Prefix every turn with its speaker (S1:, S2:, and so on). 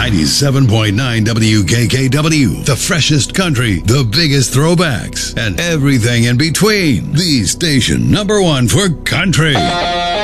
S1: 97.9 WKKW, the freshest country, the biggest throwbacks, and everything in between. The station number one for country.